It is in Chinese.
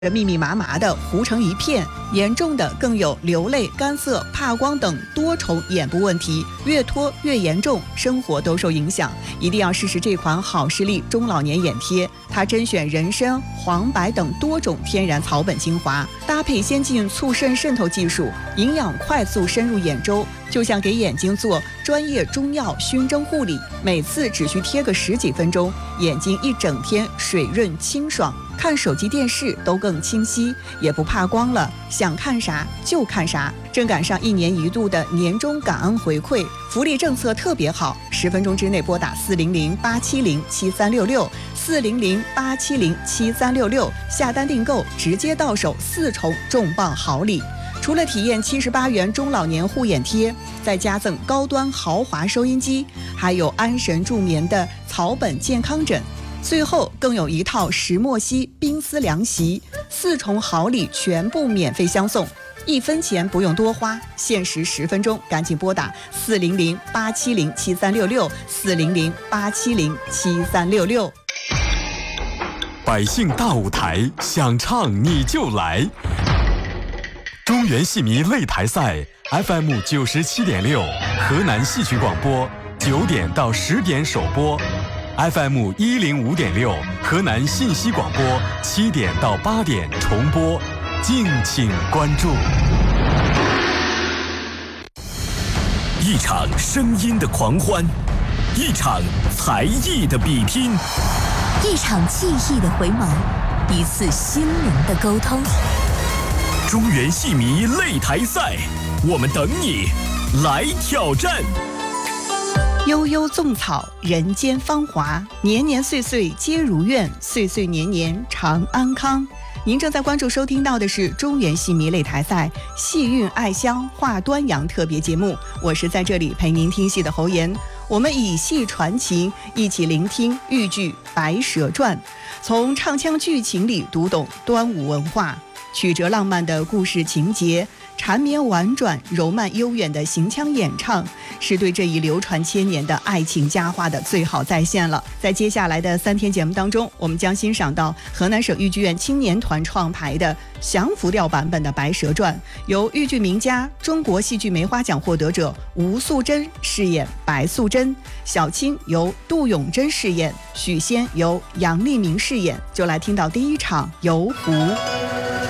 密密麻麻的糊成一片，严重的更有流泪、干涩、怕光等多重眼部问题，越拖越严重，生活都受影响。一定要试试这款好视力中老年眼贴，它甄选人参、黄柏等多种天然草本精华，搭配先进促渗渗透技术，营养快速深入眼周，就像给眼睛做专业中药熏蒸护理，每次只需贴个10几分钟，眼睛一整天水润清爽，看手机电视都更清晰，也不怕光了，想看啥就看啥。正赶上1年1度的年终感恩回馈，福利政策特别好，10分钟之内拨打400-870-7366，400-870-7366，下单订购直接到手4重重磅好礼。除了体验78元中老年护眼贴，再加赠高端豪华收音机，还有安神助眠的草本健康枕，最后更有一套石墨烯冰丝凉席，4重好礼全部免费相送，1分钱不用多花，限时10分钟，赶紧拨打400-870-7366，400-870-7366。 百姓大舞台，想唱你就来。中原戏迷擂台赛 FM 97.6，河南戏曲广播9点到10点首播。FM 105.6，河南信息广播7点到8点重播，敬请关注。一场声音的狂欢，一场才艺的比拼， 一场记忆的回眸，一次心灵的沟通。 中原戏迷擂台赛，我们等你来挑战。 悠悠纵草，人间芳华，年年岁岁皆如愿，岁岁年年常安康。您正在关注收听到的是中原戏迷擂台赛戏韵爱香话端阳特别节目，我是在这里陪您听戏的侯岩。我们以戏传情，一起聆听豫剧《白蛇传》，从唱腔剧情里读懂端午文化，曲折浪漫的故事情节，缠绵婉转、柔曼悠远的行腔演唱，是对这一流传千年的爱情佳话的最好再现了。在接下来的3天节目当中，我们将欣赏到河南省豫剧院青年团创排的降服调版本的《白蛇传》，由豫剧名家、中国戏剧梅花奖获得者吴素珍饰演白素贞，小青由杜永贞饰演，许仙由杨丽明饰演。就来听到第一场游湖。